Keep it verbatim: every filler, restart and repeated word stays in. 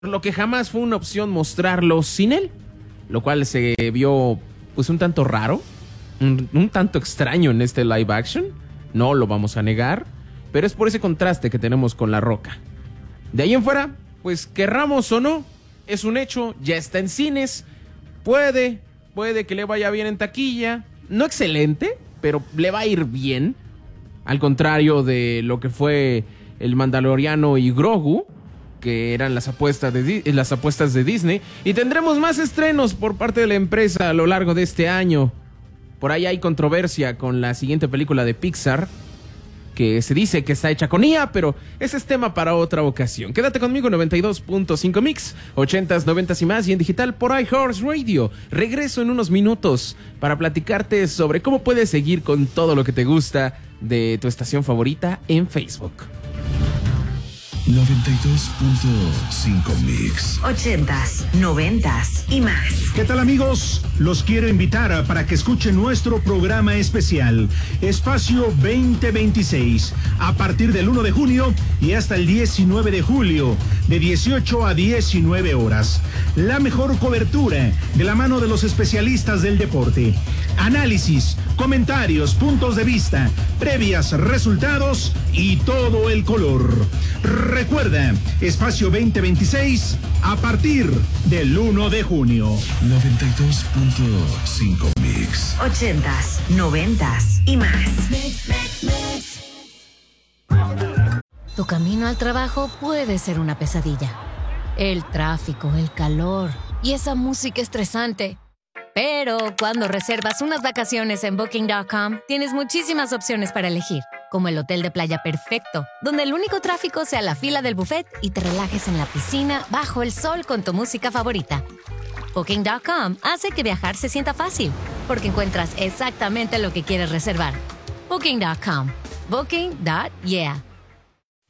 lo que jamás fue una opción mostrarlo sin él, lo cual se vio pues un tanto raro, un, un tanto extraño en este live action, no lo vamos a negar, pero es por ese contraste que tenemos con La Roca. De ahí en fuera, pues querramos o no, es un hecho, ya está en cines, puede, puede que le vaya bien en taquilla, no excelente, pero le va a ir bien, al contrario de lo que fue El Mandaloriano y Grogu, que eran las apuestas de, las apuestas de Disney, y tendremos más estrenos por parte de la empresa a lo largo de este año. Por ahí hay controversia con la siguiente película de Pixar, que se dice que está hecha con I A, pero ese es tema para otra ocasión. Quédate conmigo, noventa y dos punto cinco Mix, ochentas, noventas y más, y en digital por iHeartRadio Radio. Regreso en unos minutos para platicarte sobre cómo puedes seguir con todo lo que te gusta de tu estación favorita en Facebook. noventa y dos punto cinco Mix. Ochentas, noventas y más. ¿Qué tal, amigos? Los quiero invitar para que escuchen nuestro programa especial Espacio veinte veintiséis a partir del uno de junio y hasta el diecinueve de julio de dieciocho a diecinueve horas. La mejor cobertura de la mano de los especialistas del deporte. Análisis, comentarios, puntos de vista, previas, resultados y todo el color. Recuerda, Espacio veinte veintiséis a partir del uno de junio. noventa y dos punto cinco Mix. Ochentas, noventas y más. Tu camino al trabajo puede ser una pesadilla. El tráfico, el calor y esa música estresante. Pero cuando reservas unas vacaciones en Booking punto com, tienes muchísimas opciones para elegir, como el hotel de playa perfecto, donde el único tráfico sea la fila del buffet y te relajes en la piscina bajo el sol con tu música favorita. Booking punto com hace que viajar se sienta fácil, porque encuentras exactamente lo que quieres reservar. Booking punto com. Booking. Yeah.